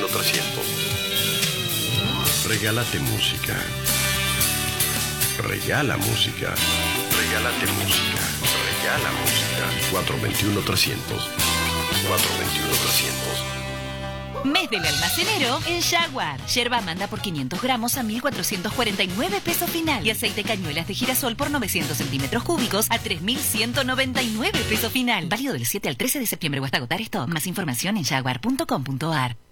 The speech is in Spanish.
300. Regálate música. Regala música. Regálate música. Regala música. 421-300. 421-300. Mes del almacenero en Jaguar. Yerba manda por 500 gramos a 1.449 pesos final. Y aceite cañuelas de girasol por 900 centímetros cúbicos a 3.199 pesos final. Válido del 7 al 13 de septiembre o hasta agotar esto. Más información en jaguar.com.ar.